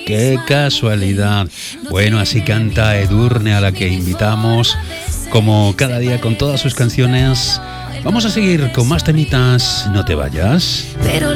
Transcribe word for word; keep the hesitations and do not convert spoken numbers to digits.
¡Qué casualidad! Bueno, así canta Edurne, a la que invitamos, como cada día, con todas sus canciones. Vamos a seguir con más temitas. No te vayas. Pero